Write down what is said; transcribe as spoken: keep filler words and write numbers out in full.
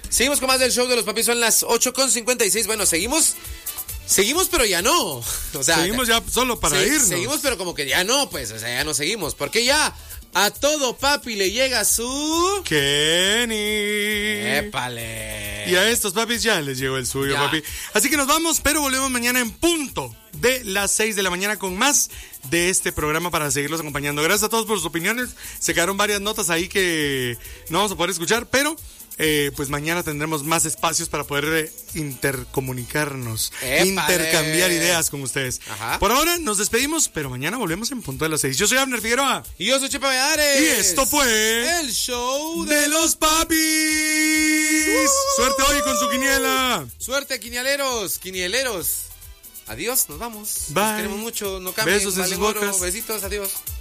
Seguimos con más del show de los papis, son las ocho con cincuenta y seis. Bueno, seguimos, seguimos, pero ya no. O sea, seguimos ya solo para se, irnos. Seguimos, pero como que ya no, pues, o sea, ya no seguimos. Porque ya a todo papi le llega su... Kenny. ¡Épale! Y a estos papis ya les llegó el suyo, ya. papi. Así que nos vamos, pero volvemos mañana en punto de las seis de la mañana con más de este programa para seguirlos acompañando. Gracias a todos por sus opiniones. Se quedaron varias notas ahí que no vamos a poder escuchar, pero... Eh, pues mañana tendremos más espacios para poder eh, intercomunicarnos, ¡Épale! Intercambiar ideas con ustedes. Ajá. Por ahora nos despedimos, pero mañana volvemos en punto de las seis. Yo soy Abner Figueroa. Y yo soy Chepe Valladares. Y esto fue... el show de, de los papis. Uh-huh. Suerte hoy con su quiniela. Suerte, quinieleros, quinieleros. Adiós, nos vamos. Bye. Los queremos mucho, no cambien. Besos en vale sus gorro, bocas. Besitos, adiós.